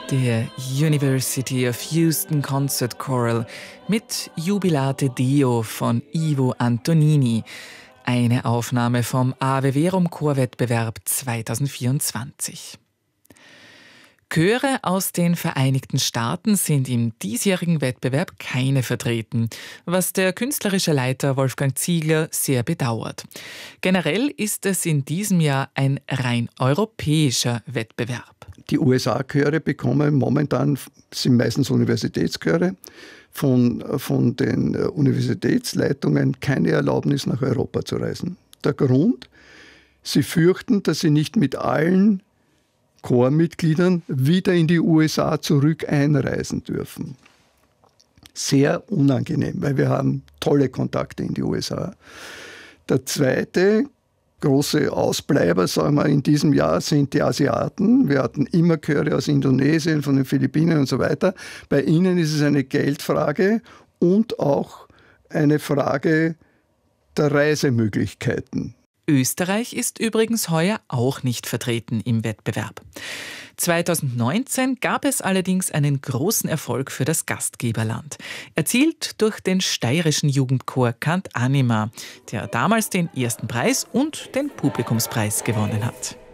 Der University of Houston Concert Choral mit Jubilate Deo von Ivo Antonini. Eine Aufnahme vom Ave Verum Chorwettbewerb 2024. Chöre aus den Vereinigten Staaten sind im diesjährigen Wettbewerb keine vertreten, was der künstlerische Leiter Wolfgang Ziegler sehr bedauert. Generell ist es in diesem Jahr ein rein europäischer Wettbewerb. Die USA-Chöre bekommen momentan, sind meistens Universitätschöre, von den Universitätsleitungen keine Erlaubnis, nach Europa zu reisen. Der Grund? Sie fürchten, dass sie nicht mit allen Chormitgliedern wieder in die USA zurück einreisen dürfen. Sehr unangenehm, weil wir haben tolle Kontakte in die USA. Der zweite große Ausbleiber, sagen wir, in diesem Jahr sind die Asiaten. Wir hatten immer Chöre aus Indonesien, von den Philippinen und so weiter. Bei ihnen ist es eine Geldfrage und auch eine Frage der Reisemöglichkeiten. Österreich ist übrigens heuer auch nicht vertreten im Wettbewerb. 2019 gab es allerdings einen großen Erfolg für das Gastgeberland, erzielt durch den steirischen Jugendchor Cant Anima, der damals den ersten Preis und den Publikumspreis gewonnen hat.